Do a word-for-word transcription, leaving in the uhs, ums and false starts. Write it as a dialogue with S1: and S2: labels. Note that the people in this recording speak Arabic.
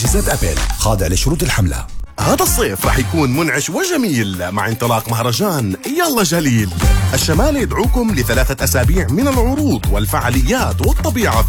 S1: تجهيزات أبل، خاضع لشروط الحملة.
S2: هذا الصيف رح يكون منعش وجميل مع انطلاق مهرجان يلا جليل. الشمال يدعوكم لثلاثة أسابيع من العروض والفعاليات والطبيعة